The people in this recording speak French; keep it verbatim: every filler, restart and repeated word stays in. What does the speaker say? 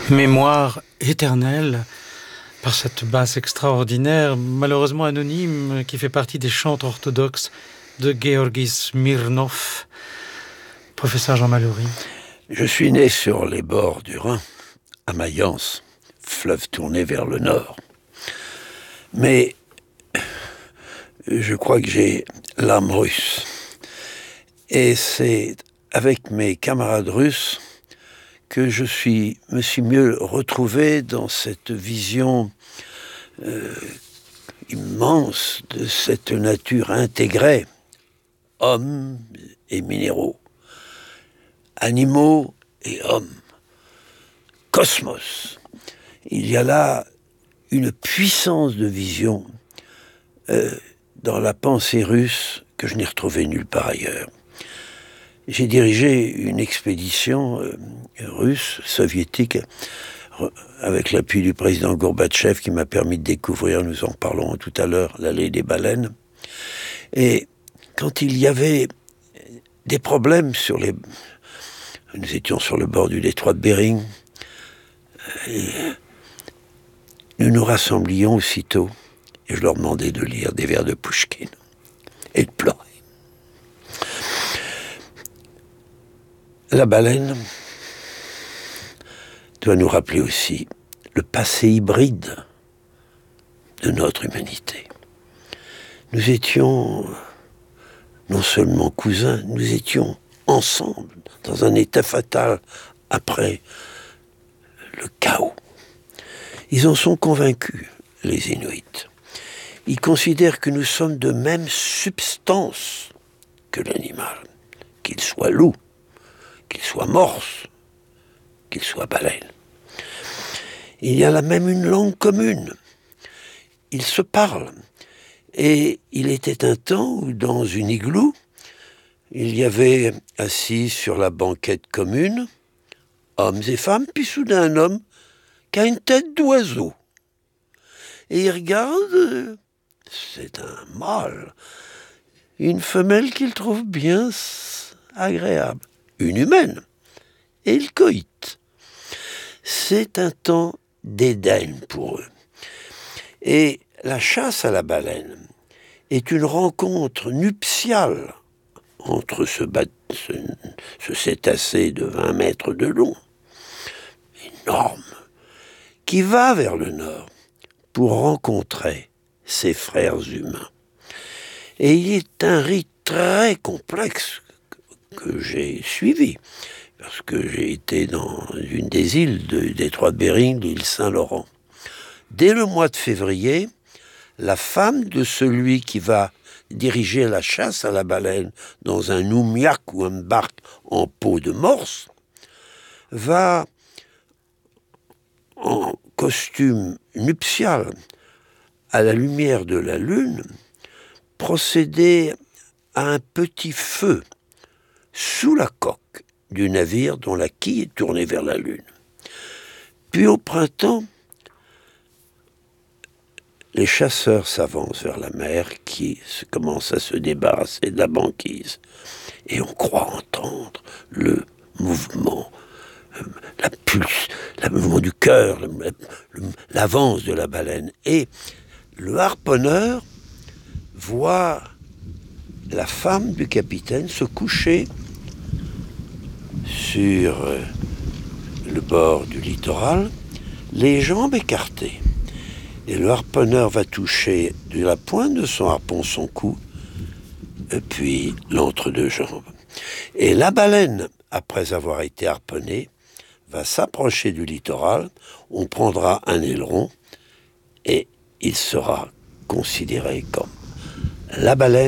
Mémoire éternelle, par cette basse extraordinaire, malheureusement anonyme, qui fait partie des chantres orthodoxes de Georgi Smirnov. Professeur Jean Mallory. Je suis né sur les bords du Rhin, à Mayence, fleuve tourné vers le nord. Mais je crois que j'ai l'âme russe. Et c'est avec mes camarades russes que je suis, me suis mieux retrouvé dans cette vision euh, immense de cette nature intégrée, hommes et minéraux, animaux et hommes, cosmos. Il y a là une puissance de vision euh, dans la pensée russe que je n'ai retrouvée nulle part ailleurs. J'ai dirigé une expédition euh, russe, soviétique, avec l'appui du président Gorbatchev, qui m'a permis de découvrir, nous en parlons tout à l'heure, l'allée des baleines. Et quand il y avait des problèmes sur les... Nous étions sur le bord du détroit de Bering, et nous nous rassemblions aussitôt, et je leur demandais de lire des vers de Pouchkine, et de pleurer. La baleine doit nous rappeler aussi le passé hybride de notre humanité. Nous étions non seulement cousins, nous étions ensemble dans un état fatal après le chaos. Ils en sont convaincus, les Inuits. Ils considèrent que nous sommes de même substance que l'animal, qu'il soit loup, qu'il soit morse, qu'il soit baleine. Il y a là même une langue commune. Ils se parlent. Et il était un temps où, dans une igloo, il y avait assis sur la banquette commune, hommes et femmes, puis soudain un homme qui a une tête d'oiseau. Et il regarde, c'est un mâle, une femelle qu'il trouve bien agréable. Une humaine, et ils coïtent. C'est un temps d'Éden pour eux. Et la chasse à la baleine est une rencontre nuptiale entre ce, bat- ce, ce cétacé de vingt mètres de long, énorme, qui va vers le nord pour rencontrer ses frères humains. Et il est un rite très complexe que j'ai suivi, parce que j'ai été dans une des îles du détroit de Bering, l'île Saint-Laurent. Dès le mois de février, la femme de celui qui va diriger la chasse à la baleine dans un oumiak ou un barque en peau de morse va, en costume nuptial, à la lumière de la lune, procéder à un petit feu sous la coque du navire dont la quille est tournée vers la lune. Puis au printemps, les chasseurs s'avancent vers la mer qui commence à se débarrasser de la banquise. Et on croit entendre le mouvement, la pulse, le mouvement du cœur, l'avance de la baleine. Et le harponneur voit la femme du capitaine se coucher sur le bord du littoral, les jambes écartées. Et le harponneur va toucher de la pointe de son harpon son cou, et puis l'entre-deux-jambes. Et la baleine, après avoir été harponnée, va s'approcher du littoral, on prendra un aileron, et il sera considéré comme la baleine